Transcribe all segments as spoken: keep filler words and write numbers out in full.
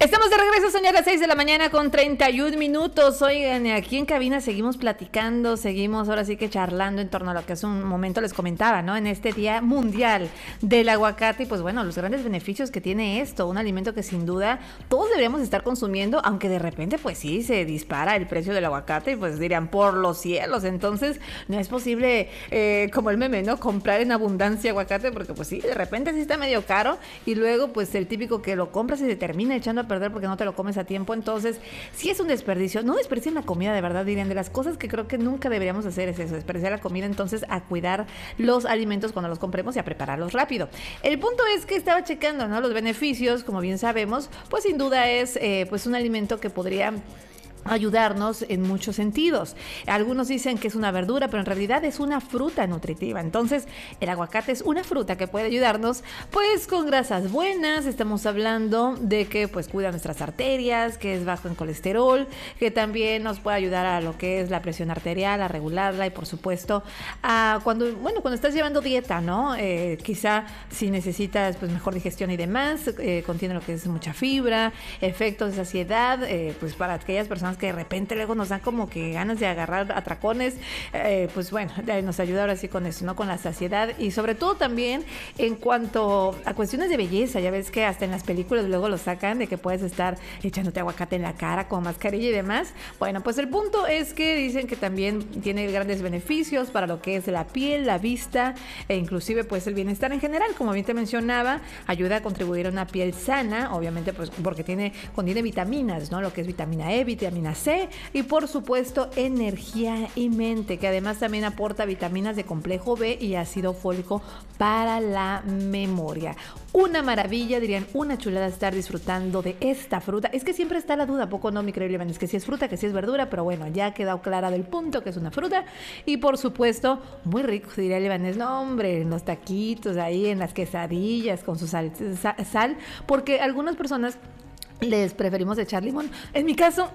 Estamos de regreso, señoras, seis de la mañana con treinta y un minutos. Oigan, aquí en cabina seguimos platicando, seguimos ahora sí que charlando en torno a lo que hace un momento les comentaba, ¿no? En este Día Mundial del Aguacate y pues bueno, los grandes beneficios que tiene esto, un alimento que sin duda todos deberíamos estar consumiendo, aunque de repente pues sí se dispara el precio del aguacate y pues dirían por los cielos, entonces no es posible, eh, como el meme, ¿no? Comprar en abundancia aguacate porque pues sí, de repente sí está medio caro y luego pues el típico que lo compras y se termina echando a perder porque no te lo comes a tiempo, entonces sí es un desperdicio, no desperdicien la comida, de verdad, dirían, de las cosas que creo que nunca deberíamos hacer es eso, desperdiciar la comida, entonces a cuidar los alimentos cuando los compremos y a prepararlos rápido. El punto es que estaba checando, ¿no? Los beneficios, como bien sabemos, pues sin duda es eh, pues un alimento que podría ayudarnos en muchos sentidos. Algunos dicen que es una verdura, pero en realidad es una fruta nutritiva. Entonces, el aguacate es una fruta que puede ayudarnos, pues, con grasas buenas. Estamos hablando de que, pues, cuida nuestras arterias, que es bajo en colesterol, que también nos puede ayudar a lo que es la presión arterial, a regularla y, por supuesto, a cuando, bueno, cuando estás llevando dieta, ¿no? Eh, quizá si necesitas, pues, mejor digestión y demás, eh, contiene lo que es mucha fibra, efectos de saciedad, eh, pues, para aquellas personas que de repente luego nos dan como que ganas de agarrar atracones, eh, pues bueno, nos ayuda ahora sí con eso, ¿no? Con la saciedad y sobre todo también en cuanto a cuestiones de belleza, ya ves que hasta en las películas luego lo sacan de que puedes estar echándote aguacate en la cara con mascarilla y demás. Bueno, pues el punto es que dicen que también tiene grandes beneficios para lo que es la piel, la vista e inclusive pues el bienestar en general, como bien te mencionaba, ayuda a contribuir a una piel sana, obviamente pues porque tiene, contiene vitaminas, ¿no? Lo que es vitamina E, vitamina C y por supuesto energía y mente, que además también aporta vitaminas de complejo B y ácido fólico para la memoria. Una maravilla, dirían, una chulada estar disfrutando de esta fruta. Es que siempre está la duda, poco no, mi querido Iván, es que si es fruta, que si es verdura, pero bueno, ya ha quedado clara del punto que es una fruta y por supuesto muy rico, diría el Iván, no hombre, en los taquitos ahí, en las quesadillas con su sal, sal porque algunas personas les preferimos echar limón. En mi caso,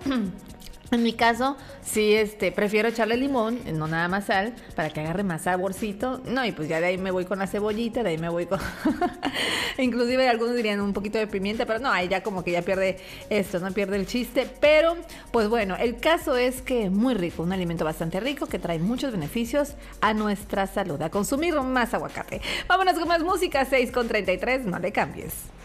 en mi caso, sí, este, prefiero echarle limón, no nada más sal, para que agarre más saborcito. No, y pues ya de ahí me voy con la cebollita, de ahí me voy con... Inclusive algunos dirían un poquito de pimienta, pero no, ahí ya como que ya pierde esto, no pierde el chiste. Pero, pues bueno, el caso es que muy rico, un alimento bastante rico que trae muchos beneficios a nuestra salud. A consumir más aguacate. Vámonos con más música, seis con treinta y tres, no le cambies.